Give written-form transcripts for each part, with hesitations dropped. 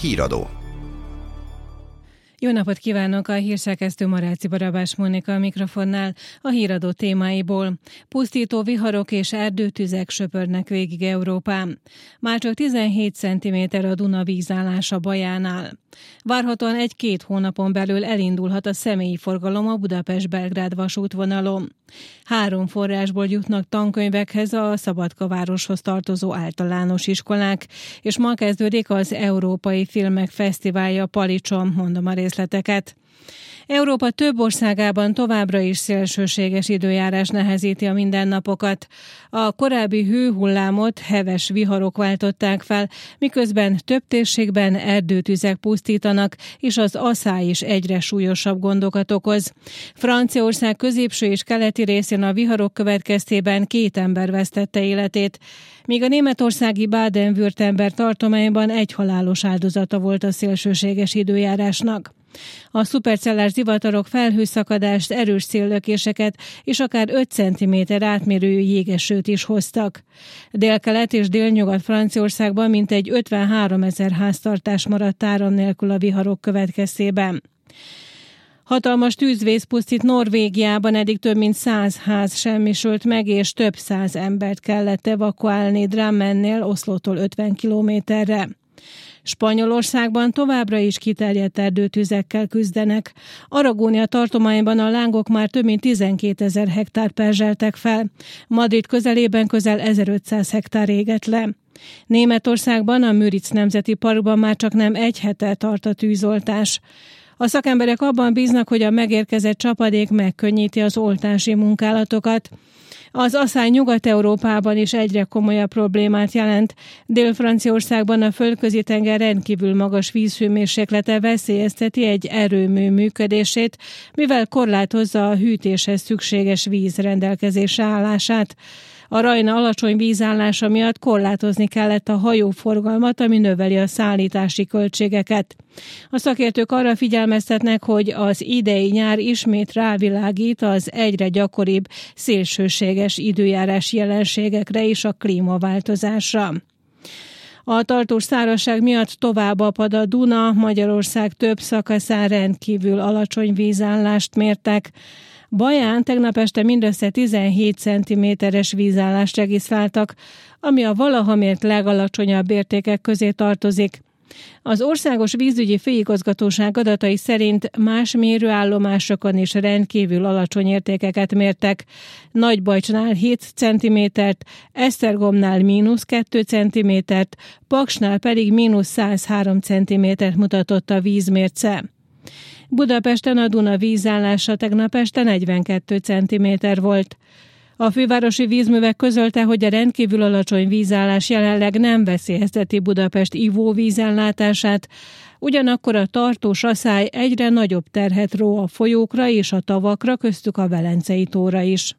Híradó. Jó napot kívánok! A hírszerkesztő Maráci Barabás Mónika a mikrofonnál. A híradó témáiból. Pusztító viharok és erdőtüzek söpörnek végig Európán. Már csak 17 cm a Duna vízállása Bajánál. Várhatóan 1-2 hónapon belül elindulhat a személyi forgalom a Budapest-Belgrád vasútvonalon. 3 forrásból jutnak tankönyvekhez a Szabadkavároshoz tartozó általános iskolák, és ma kezdődik az Európai Filmek Fesztiválja Palicson, mondom a részleteket. Európa több országában továbbra is szélsőséges időjárás nehezíti a mindennapokat. A korábbi hőhullámot heves viharok váltották fel, miközben több térségben erdőtüzek pusztítanak, és az aszály is egyre súlyosabb gondokat okoz. Franciaország középső és keleti részén a viharok következtében 2 ember vesztette életét, míg a németországi Baden-Württemberg tartományban 1 halálos áldozata volt a szélsőséges időjárásnak. A szupercellás zivatarok felhőszakadást, erős széllökéseket és akár 5 cm átmérő jégesőt is hoztak. Délkelet és délnyugat Franciaországban mintegy 53 000 háztartás maradt áram nélkül a viharok következtében. Hatalmas tűzvész pusztít Norvégiában, eddig több mint 100 ház semmisült meg, és több 100 embert kellett evakuálni Drammennél, Oszlótól 50 kilométerre. Spanyolországban továbbra is kiterjedt erdőtüzekkel küzdenek. Aragónia tartományban a lángok már több mint 12 000 hektár perzseltek fel. Madrid közelében közel 1500 hektár égett le. Németországban a Müritz Nemzeti Parkban már csak nem 1 hete tart a tűzoltás. A szakemberek abban bíznak, hogy a megérkezett csapadék megkönnyíti az oltási munkálatokat. Az aszály Nyugat-Európában is egyre komolyabb problémát jelent. Dél-Franciaországban a Földközi-tenger rendkívül magas vízhőmérséklete veszélyezteti egy erőmű működését, mivel korlátozza a hűtéshez szükséges víz rendelkezésre állását. A Rajna alacsony vízállása miatt korlátozni kellett a hajóforgalmat, ami növeli a szállítási költségeket. A szakértők arra figyelmeztetnek, hogy az idei nyár ismét rávilágít az egyre gyakoribb szélsőséges időjárás jelenségekre és a klímaváltozásra. A tartós szárazság miatt tovább apad a Duna, Magyarország több szakaszán rendkívül alacsony vízállást mértek. Baján tegnap este mindössze 17 cm-es vízállást regisztráltak, ami a valaha mért legalacsonyabb értékek közé tartozik. Az Országos Vízügyi Főigazgatóság adatai szerint más mérőállomásokon is rendkívül alacsony értékeket mértek. Nagybajcsnál 7 cm-t, Esztergomnál -2 cm-t, Paksnál pedig -103 cm-t mutatott a vízmérce. Budapesten a Duna vízállása tegnap este 42 cm volt. A fővárosi vízművek közölte, hogy a rendkívül alacsony vízállás jelenleg nem veszélyezteti Budapest ivóvízellátását, ugyanakkor a tartós aszály egyre nagyobb terhet ró a folyókra és a tavakra, köztük a Velencei tóra is.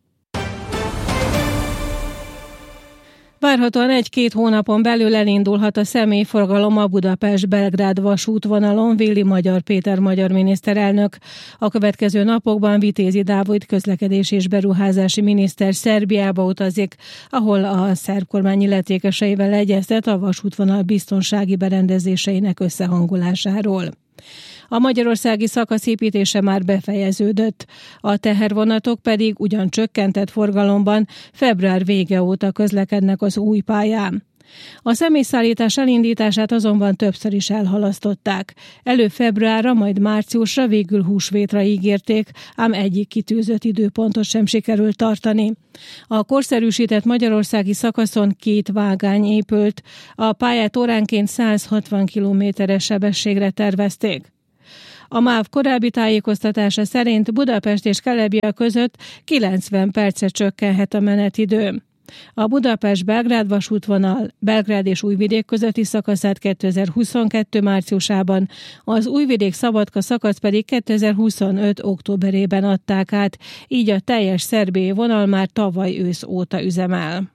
Várhatóan 1-2 hónapon belül elindulhat a személyforgalom a Budapest-Belgrád vasútvonalon, véli Magyar Péter magyar miniszterelnök. A következő napokban Vitézi Dávid közlekedési és beruházási miniszter Szerbiába utazik, ahol a szerb kormány illetékeseivel egyeztet a vasútvonal biztonsági berendezéseinek összehangolásáról. A magyarországi szakasz építése már befejeződött, a tehervonatok pedig ugyan csökkentett forgalomban február vége óta közlekednek az új pályán. A személyszállítás elindítását azonban többször is elhalasztották. Előbb februárra, majd márciusra, végül húsvétra ígérték, ám egyik kitűzött időpontot sem sikerült tartani. A korszerűsített magyarországi szakaszon 2 vágány épült, a pályát óránként 160 km/s sebességre tervezték. A MÁV korábbi tájékoztatása szerint Budapest és Kelebia között 90 percre csökkenhet a menetidő. A Budapest-Belgrád vasútvonal Belgrád és Újvidék közötti szakaszát 2022. márciusában, az Újvidék-Szabadka szakasz pedig 2025. októberében adták át, így a teljes szerb vonal már tavaly ősz óta üzemel.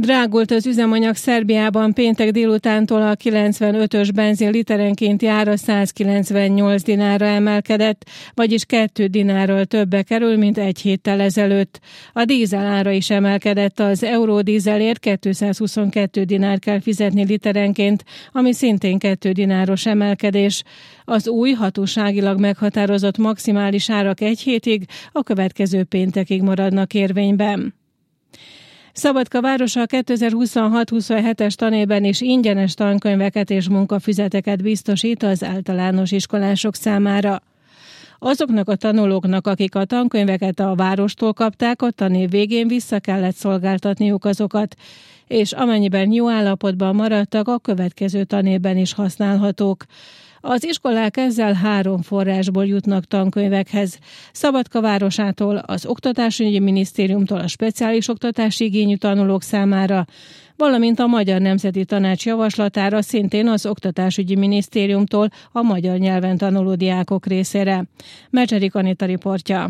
Drágult az üzemanyag Szerbiában, péntek délutántól a 95-ös benzin literenkénti ára 198 dinárra emelkedett, vagyis 2 dinárral többe kerül, mint egy héttel ezelőtt. A dízel ára is emelkedett, az euródízelért 222 dinár kell fizetni literenként, ami szintén 2 dináros emelkedés. Az új, hatóságilag meghatározott maximális árak egy hétig, a következő péntekig maradnak érvényben. Szabadka városa a 2026-27-es tanévben is ingyenes tankönyveket és munkafüzeteket biztosít az általános iskolások számára. Azoknak a tanulóknak, akik a tankönyveket a várostól kapták, a tanév végén vissza kellett szolgáltatniuk azokat, és amennyiben jó állapotban maradtak, a következő tanévben is használhatók. Az iskolák ezzel 3 forrásból jutnak tankönyvekhez. Szabadka városától, az Oktatásügyi Minisztériumtól a speciális oktatási igényű tanulók számára, valamint a Magyar Nemzeti Tanács javaslatára szintén az Oktatásügyi Minisztériumtól a magyar nyelven tanuló diákok részére. Mecserik Anita riportja.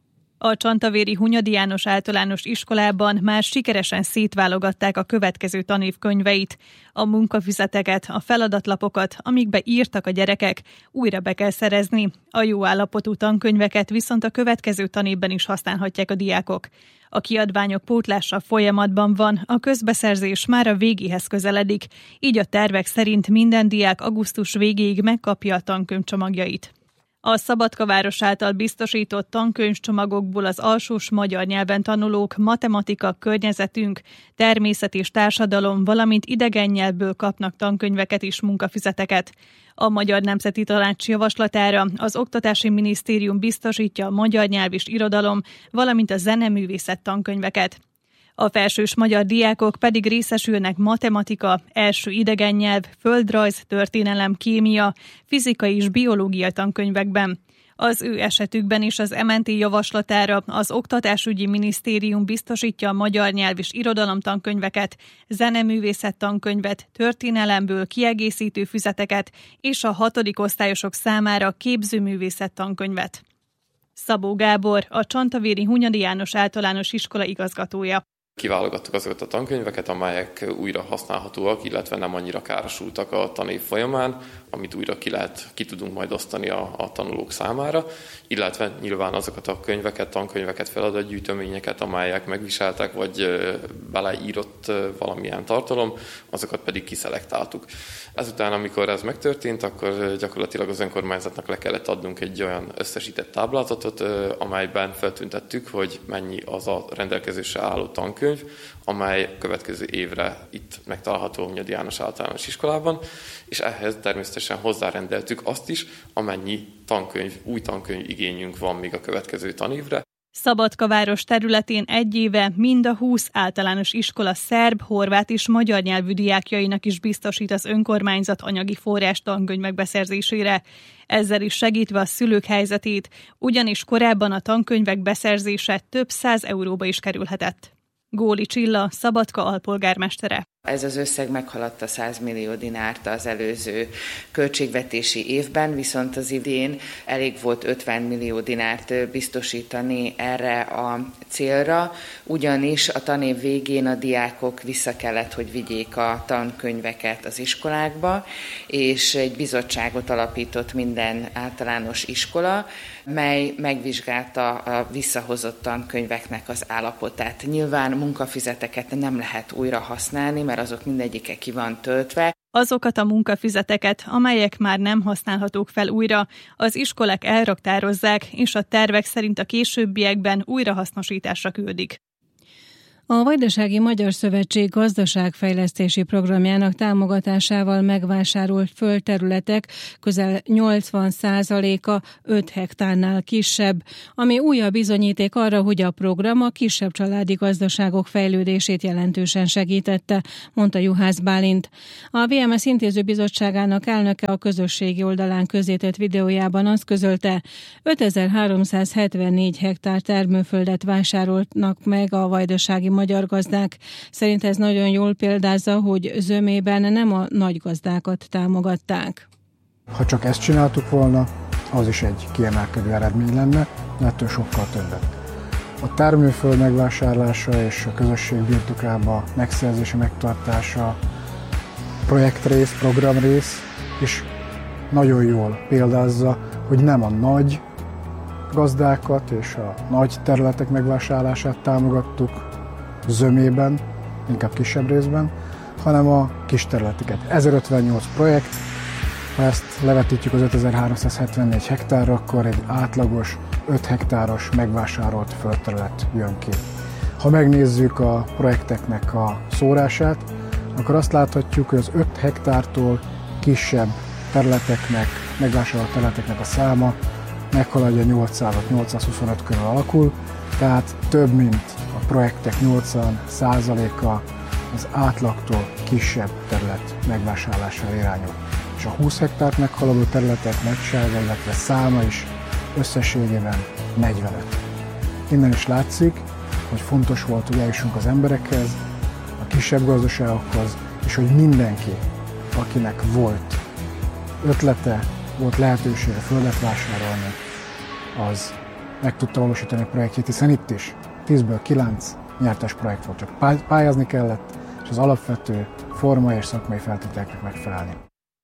A Csantavéri Hunyadi János Általános Iskolában már sikeresen szétválogatták a következő tanév könyveit. A munkafüzeteket, a feladatlapokat, amikbe írtak a gyerekek, újra be kell szerezni. A jó állapotú tankönyveket viszont a következő tanévben is használhatják a diákok. A kiadványok pótlása folyamatban van, a közbeszerzés már a végéhez közeledik, így a tervek szerint minden diák augusztus végéig megkapja a tankönyvcsomagjait. A Szabadka város által biztosított tankönyvcsomagokból az alsós magyar nyelven tanulók matematika, környezetünk, természet és társadalom, valamint idegen nyelvből kapnak tankönyveket és munkafüzeteket. A Magyar Nemzeti Tanács javaslatára az Oktatási Minisztérium biztosítja a magyar nyelv és irodalom, valamint a zeneművészet tankönyveket. A felsős magyar diákok pedig részesülnek matematika, első idegen nyelv, földrajz, történelem, kémia, fizika és biológia tankönyvekben. Az ő esetükben is az MNT javaslatára az Oktatásügyi Minisztérium biztosítja a magyar nyelv és irodalom tankönyveket, zeneművészet tankönyvet, történelemből kiegészítő füzeteket és a 6. osztályosok számára képzőművészet tankönyvet. Szabó Gábor, a Csantavéri Hunyadi János Általános Iskola igazgatója. Kiválogattuk azokat a tankönyveket, amelyek újra használhatóak, illetve nem annyira károsultak a tanév folyamán, amit újra ki tudunk majd osztani a tanulók számára, illetve nyilván azokat a tankönyveket, feladatgyűjteményeket, amelyek megviseltek, vagy beleírott valamilyen tartalom, azokat pedig kiszelektáltuk. Ezután, amikor ez megtörtént, akkor gyakorlatilag az önkormányzatnak le kellett adnunk egy olyan összesített táblázatot, amelyben feltüntettük, hogy mennyi az a rendelkezésre álló tankönyv, amely következő évre itt megtalálható a Hunyadi János Általános Iskolában, és ehhez természetesen hozzárendeltük azt is, amennyi új tankönyv igényünk van még a következő tanévre. Szabadka város területén egy éve mind a 20 általános iskola szerb, horvát és magyar nyelvű diákjainak is biztosít az önkormányzat anyagi forrás tankönyvek beszerzésére. Ezzel is segítve a szülők helyzetét, ugyanis korábban a tankönyvek beszerzése több 100 euróba is kerülhetett. Góli Csilla, Szabadka alpolgármestere. Ez az összeg meghaladta 100 millió dinárt az előző költségvetési évben, viszont az idén elég volt 50 millió dinárt biztosítani erre a célra, ugyanis a tanév végén a diákok vissza kellett, hogy vigyék a tankönyveket az iskolákba, és egy bizottságot alapított minden általános iskola, mely megvizsgálta a visszahozott tankönyveknek az állapotát. Nyilván munkafüzeteket nem lehet újra használni, mert azok mindegyike ki van töltve. Azokat a munkafüzeteket, amelyek már nem használhatók fel újra, az iskolák elraktározzák, és a tervek szerint a későbbiekben újrahasznosításra küldik. A Vajdasági Magyar Szövetség gazdaságfejlesztési programjának támogatásával megvásárolt földterületek közel 80%-a 5 hektárnál kisebb, ami újabb bizonyíték arra, hogy a program a kisebb családi gazdaságok fejlődését jelentősen segítette, mondta Juhász Bálint. A VMS Intézőbizottságának elnöke a közösségi oldalán közzétett videójában azt közölte, 5374 hektár termőföldet vásárolnak meg a vajdasági magyar gazdák. Szerint ez nagyon jól példázza, hogy zömében nem a nagy gazdákat támogatták. Ha csak ezt csináltuk volna, az is egy kiemelkedő eredmény lenne, de ettől sokkal többet. A termőföld megvásárlása és a közösség birtokába megszerzése, megtartása, projektrész, programrész, és nagyon jól példázza, hogy nem a nagy gazdákat és a nagy területek megvásárlását támogattuk zömében, inkább kisebb részben, hanem a kis területeket. 1058 projekt, ha ezt levetítjük az 5374 hektárra, akkor egy átlagos 5 hektáros megvásárolt földterület jön ki. Ha megnézzük a projekteknek a szórását, akkor azt láthatjuk, hogy az 5 hektártól kisebb területeknek, megvásárolt területeknek a száma meghaladja 825 körül alakul, tehát több mint a projektek 80%-a az átlagtól kisebb terület megvásárlására irányul. És a 20 hektárt meghaladó területek nagysága, illetve száma is összességében 45. Innen is látszik, hogy fontos volt, hogy eljussunk az emberekhez, a kisebb gazdaságokhoz, és hogy mindenki, akinek volt ötlete, volt lehetősége földet vásárolni, az meg tudta valósítani a projektjét, hiszen itt is 10-ből 9 nyertes projekt volt, csak pályázni kellett, és az alapvető formai és szakmai feltételeknek megfelelni.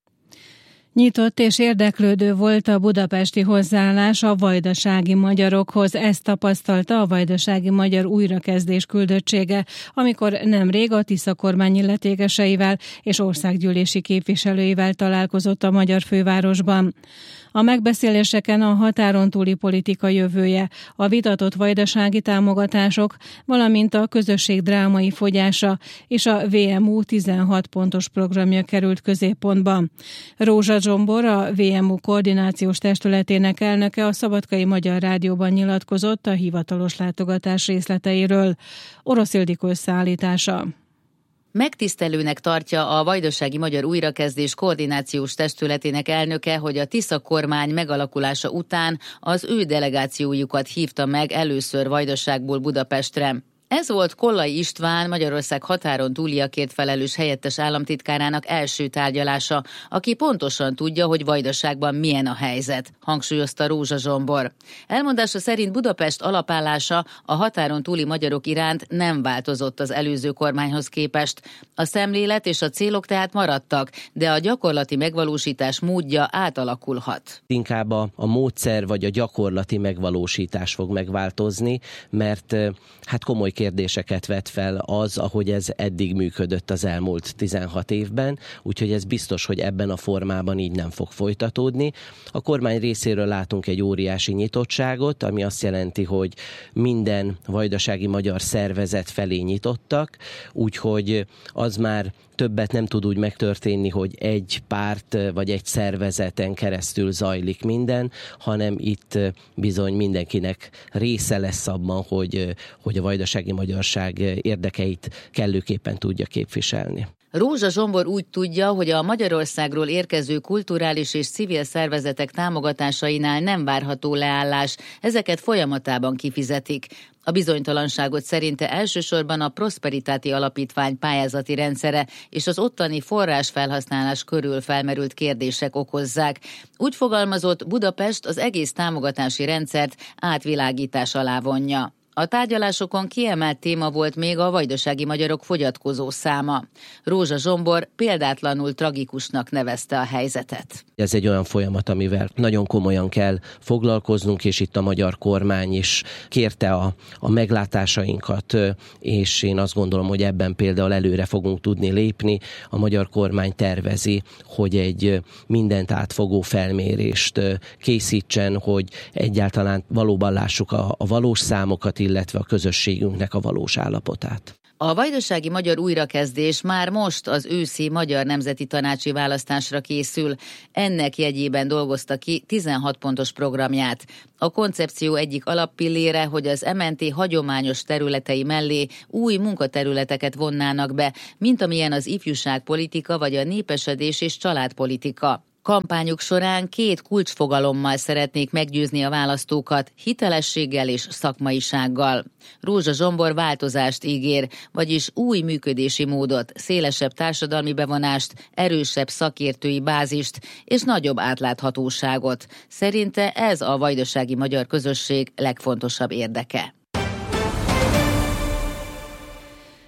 Nyitott és érdeklődő volt a budapesti hozzáállás a vajdasági magyarokhoz. Ezt tapasztalta a Vajdasági Magyar Újrakezdés küldöttsége, amikor nemrég a Tisza kormány illetékeseivel és országgyűlési képviselőivel találkozott a magyar fővárosban. A megbeszéléseken a határon túli politika jövője, a vitatott vajdasági támogatások, valamint a közösség drámai fogyása és a VMU 16 pontos programja került középpontba. Rózsa Zsombor, a VMU koordinációs testületének elnöke a Szabadkai Magyar Rádióban nyilatkozott a hivatalos látogatás részleteiről. Orosz Ildikó összeállítása. Megtisztelőnek tartja a Vajdasági Magyar Újrakezdés koordinációs testületének elnöke, hogy a Tisza kormány megalakulása után az ő delegációjukat hívta meg először Vajdaságból Budapestre. Ez volt Kollai István, Magyarország határon túliakért felelős helyettes államtitkárának első tárgyalása, aki pontosan tudja, hogy Vajdaságban milyen a helyzet, hangsúlyozta Rózsa Zsombor. Elmondása szerint Budapest alapállása a határon túli magyarok iránt nem változott az előző kormányhoz képest. A szemlélet és a célok tehát maradtak, de a gyakorlati megvalósítás módja átalakulhat. Inkább a módszer vagy a gyakorlati megvalósítás fog megváltozni, mert hát komoly kérdéseket vet fel az, ahogy ez eddig működött az elmúlt 16 évben, úgyhogy ez biztos, hogy ebben a formában így nem fog folytatódni. A kormány részéről látunk egy óriási nyitottságot, ami azt jelenti, hogy minden vajdasági magyar szervezet felé nyitottak, úgyhogy az már többet nem tud úgy megtörténni, hogy egy párt vagy egy szervezeten keresztül zajlik minden, hanem itt bizony mindenkinek része lesz abban, hogy a vajdasági magyarság érdekeit kellőképpen tudja képviselni. Rózsa Zsombor úgy tudja, hogy a Magyarországról érkező kulturális és civil szervezetek támogatásainál nem várható leállás, ezeket folyamatában kifizetik. A bizonytalanságot szerinte elsősorban a Prosperitáti Alapítvány pályázati rendszere és az ottani forrásfelhasználás körül felmerült kérdések okozzák. Úgy fogalmazott, Budapest az egész támogatási rendszert átvilágítás alá vonja. A tárgyalásokon kiemelt téma volt még a vajdasági magyarok fogyatkozó száma. Rózsa Zsombor példátlanul tragikusnak nevezte a helyzetet. Ez egy olyan folyamat, amivel nagyon komolyan kell foglalkoznunk, és itt a magyar kormány is kérte a meglátásainkat, és én azt gondolom, hogy ebben például előre fogunk tudni lépni. A magyar kormány tervezi, hogy egy mindent átfogó felmérést készítsen, hogy egyáltalán valóban lássuk a valós számokat, illetve a közösségünknek a valós állapotát. A Vajdasági Magyar Újrakezdés már most az őszi Magyar Nemzeti Tanácsi választásra készül. Ennek jegyében dolgozta ki 16 pontos programját. A koncepció egyik alappillére, hogy az MNT hagyományos területei mellé új munkaterületeket vonnának be, mint amilyen az ifjúságpolitika vagy a népesedés és családpolitika. Kampányuk során 2 kulcsfogalommal szeretnék meggyőzni a választókat, hitelességgel és szakmaisággal. Rózsa Zsombor változást ígér, vagyis új működési módot, szélesebb társadalmi bevonást, erősebb szakértői bázist és nagyobb átláthatóságot. Szerinte ez a vajdasági magyar közösség legfontosabb érdeke.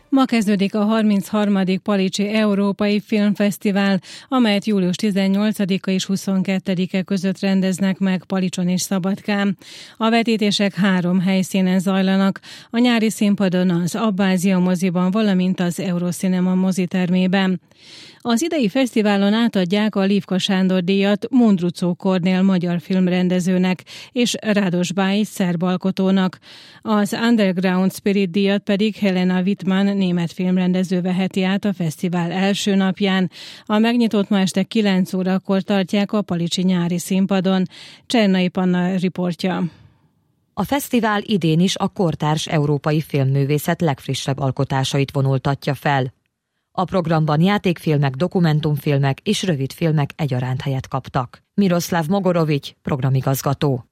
Ma kezdődik a 33. Palicsi Európai Filmfesztivál, amelyet július 18-a és 22-e között rendeznek meg Palicson és Szabadkán. A vetítések 3 helyszínen zajlanak, a nyári színpadon, az Abbázia moziban, valamint az Eurocinema mozitermében. Az idei fesztiválon átadják a Lívka Sándor díjat Mundruczó Kornél magyar filmrendezőnek és Rádos Báj szerb alkotónak. Az Underground Spirit díjat pedig Helena Wittmann német filmrendező veheti át a fesztivál első napján. A megnyitót ma este 9 órakor tartják a palicsi nyári színpadon. Csernai Panna riportja. A fesztivál idén is a kortárs európai filmművészet legfrissebb alkotásait vonultatja fel. A programban játékfilmek, dokumentumfilmek és rövidfilmek egyaránt helyet kaptak. Miroslav Mogorovics, programigazgató.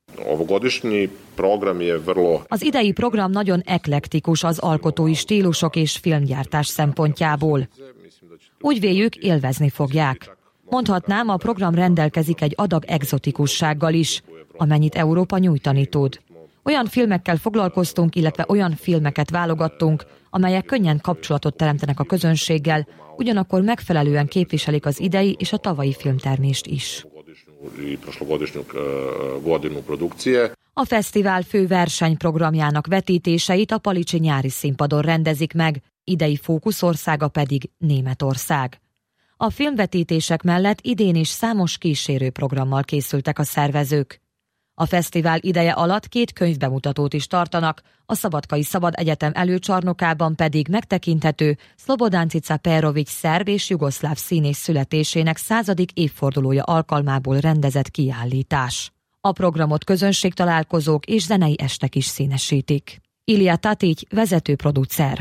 Az idei program nagyon eklektikus az alkotói stílusok és filmgyártás szempontjából. Úgy véljük, élvezni fogják. Mondhatnám, a program rendelkezik egy adag egzotikussággal is, amennyit Európa nyújtani tud. Olyan filmekkel foglalkoztunk, illetve olyan filmeket válogattunk, amelyek könnyen kapcsolatot teremtenek a közönséggel, ugyanakkor megfelelően képviselik az idei és a tavalyi filmtermést is. A fesztivál fő versenyprogramjának vetítéseit a palicsi nyári színpadon rendezik meg, idei fókuszországa pedig Németország. A filmvetítések mellett idén is számos kísérő programmal készültek a szervezők. A fesztivál ideje alatt 2 könyvbemutatót is tartanak, a Szabadkai Szabad Egyetem előcsarnokában pedig megtekinthető Szlobodán Cica Perovics szerb és jugoszláv színész születésének 100. évfordulója alkalmából rendezett kiállítás. A programot közönségtalálkozók és zenei estek is színesítik. Ilya Tatics, vezető producer.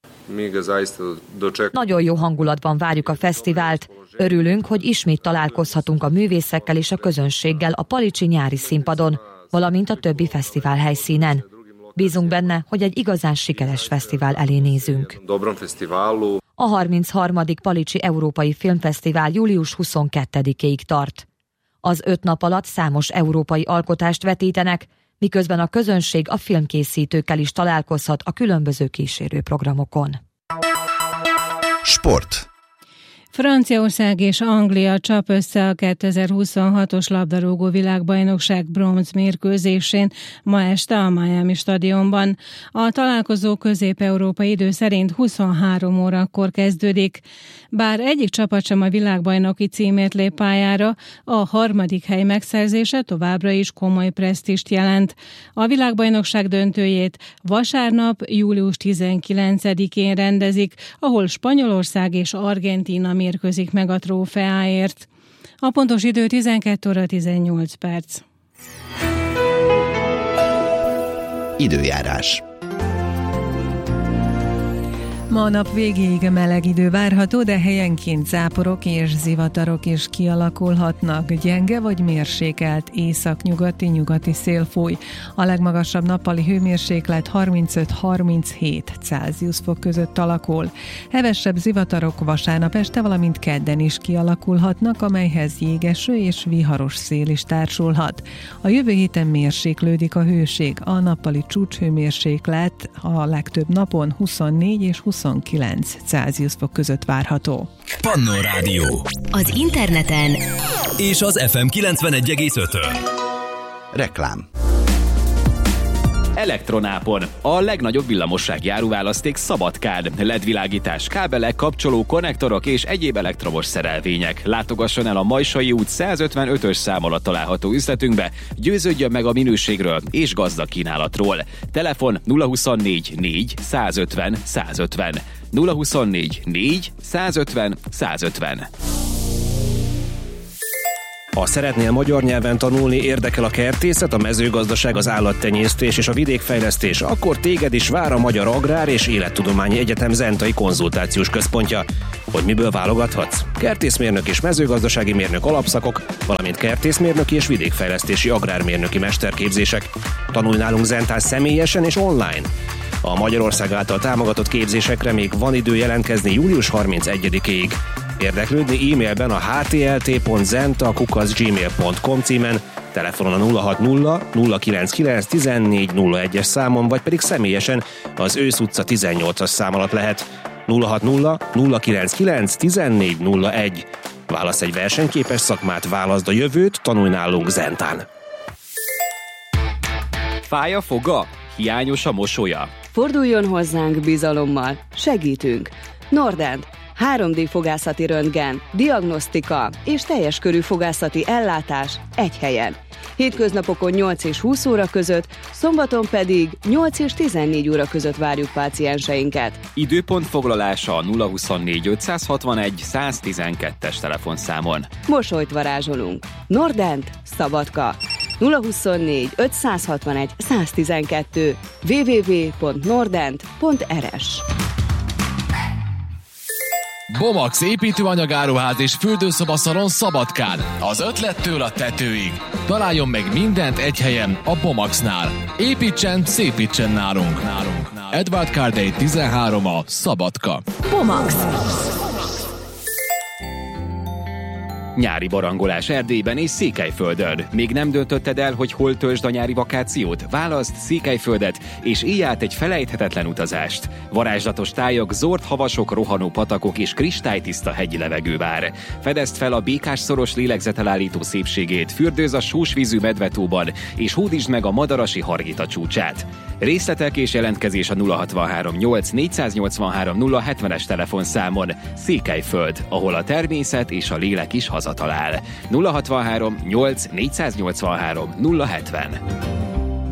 Nagyon jó hangulatban várjuk a fesztivált. Örülünk, hogy ismét találkozhatunk a művészekkel és a közönséggel a palicsi nyári színpadon, valamint a többi fesztivál helyszínen. Bízunk benne, hogy egy igazán sikeres fesztivál elé nézünk. A 33. Palicsi Európai Filmfesztivál július 22-ig tart. Az 5 nap alatt számos európai alkotást vetítenek, miközben a közönség a filmkészítőkkel is találkozhat a különböző kísérőprogramokon. Sport. Franciaország és Anglia csap össze a 2026-os labdarúgó világbajnokság bronz mérkőzésén ma este a Miami stadionban. A találkozó közép-európai idő szerint 23 órakor kezdődik. Bár egyik csapat sem a világbajnoki címért lép pályára, a 3. hely megszerzése továbbra is komoly presztízst jelent. A világbajnokság döntőjét vasárnap, július 19-én rendezik, ahol Spanyolország és Argentína mérkőzik meg a trófeáért. A pontos idő 12 óra 18 perc. Időjárás. Ma a nap végéig meleg idő várható, de helyenként záporok és zivatarok is kialakulhatnak. Gyenge vagy mérsékelt északnyugati szél fúj. A legmagasabb nappali hőmérséklet 35-37 Celsius fok között alakul. Hevesebb zivatarok vasárnap este, valamint kedden is kialakulhatnak, amelyhez jégeső és viharos szél is társulhat. A jövő héten mérséklődik a hőség. A nappali csúcshőmérséklet a legtöbb napon 24 és 29 Celsius fok között várható. Pannó Rádió. Az interneten és az FM 91,5-ön. Reklám. Elektronápon. A legnagyobb villamossági áruválaszték Szabadkán. LED-világítás, kábelek, kapcsoló, konnektorok és egyéb elektromos szerelvények. Látogasson el a Majsai út 155-ös szám alatt található üzletünkbe, győződjön meg a minőségről és gazdag kínálatról. Telefon 024 4 150 150. 024 4 150 150. Ha szeretnél magyar nyelven tanulni, érdekel a kertészet, a mezőgazdaság, az állattenyésztés és a vidékfejlesztés, akkor téged is vár a Magyar Agrár és Élettudományi Egyetem Zentai Konzultációs Központja. Hogy miből válogathatsz? Kertészmérnök és mezőgazdasági mérnök alapszakok, valamint kertészmérnöki és vidékfejlesztési agrármérnöki mesterképzések. Tanulj nálunk Zentán személyesen és online. A Magyarország által támogatott képzésekre még van idő jelentkezni július 31-ig. Érdeklődni e-mailben a htlt.zenta@gmail.com címen, telefonon a 060 099 14 01-es számon, vagy pedig személyesen az Ősz utca 18-as szám alatt lehet. 060 099 14 01. Válasz egy versenyképes szakmát, válaszd a jövőt, tanulj nálunk Zentán. Fáj a foga? Hiányos a mosolya? Forduljon hozzánk bizalommal, segítünk. Nordent, 3D fogászati röntgen, diagnosztika és teljes körű fogászati ellátás egy helyen. Hétköznapokon 8 és 20 óra között, szombaton pedig 8 és 14 óra között várjuk pácienseinket. Időpontfoglalása a 024 561 112-es telefonszámon. Mosolyt varázsolunk. Nordent, Szabadka. 024 561 112 www.nordent.rs. Bomax építőanyagáruház és fürdőszobaszalon Szabadkán. Az ötlettől a tetőig. Találjon meg mindent egy helyen, a Bomaxnál. Építsen, szépítsen nálunk. Edward Cardey 13 a Szabadka. Bomax. Nyári barangolás Erdélyben és Székelyföldön. Még nem döntötted el, hogy hol töltsd a nyári vakációt? Válaszd Székelyföldet, és élj át egy felejthetetlen utazást. Varázslatos tájak, zord havasok, rohanó patakok és kristálytiszta hegyi levegő vár. Fedezd fel a Békás-szoros lélegzetelállító szépségét, fürdőzz a sósvízű Medvetóban, és hódítsd meg a Madarasi Hargita csúcsát. Részletek és jelentkezés a 063 8 483 070-es telefonszámon. Székelyföld, ahol a természet és a lélek is hazatalál. 063 8 483 070.